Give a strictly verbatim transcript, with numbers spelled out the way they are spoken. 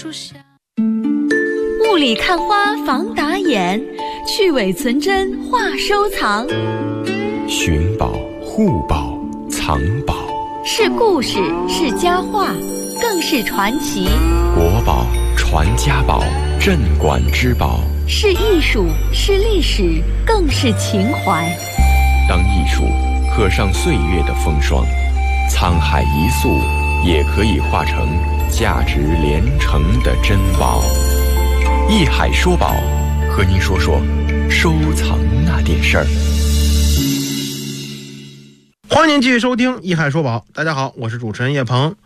雾里看花防打眼，去伪存真话收藏。 寻宝、护宝、藏宝， 是故事，是佳话，更是传奇。 国宝、传家宝、镇馆之宝， 是艺术，是历史，更是情怀。 当艺术刻上岁月的风霜，沧海一粟也可以化成价值连城的珍宝。艺海说宝，和您说说收藏那点事儿。 欢迎您继续收听艺海说宝。大家好，我是主持人叶鹏。